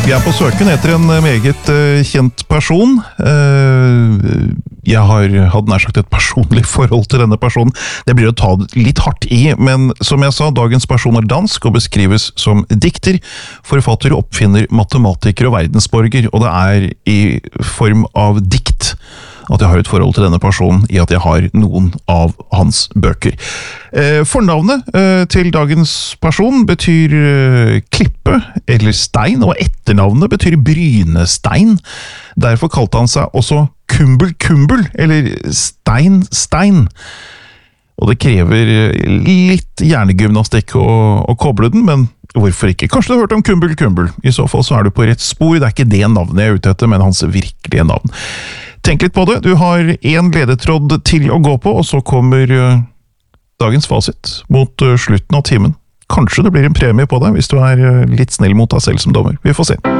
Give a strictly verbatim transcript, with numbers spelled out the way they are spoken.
Vi er på søken etter en meget uh, kjent person. Uh, jeg har hatt nær sagt et personlig forhold til denne personen. Det blir å ta litt hardt i, men som jeg sa, dagens person er dansk og beskrives som dikter, forfatter, oppfinner, matematiker og verdensborger, og det er i form av dikt at jeg har et forhold til denne personen i at jeg har noen av hans bøker. Eh, fornavnet eh, til dagens person betyr eh, klippe eller stein, og etternavnet betyr brynestein. Derfor kalte han seg også Kumbel Kumbel, eller Stein Stein. Og det krever litt hjernegymnastikk å, å koble den, men hvorfor ikke? Kanskje du har hørt om Kumbel Kumbel? I så fall så er du på rett spor. Det er ikke det navnet jeg er ute etter, men hans virkelige navn. Tenk litt på det. Du har en ledetråd til å gå på, og så kommer uh, dagens fasit mot uh, slutten av timen. Kanskje det blir en premie på deg hvis du er uh, litt snill mot deg selv som dommer. Vi får se.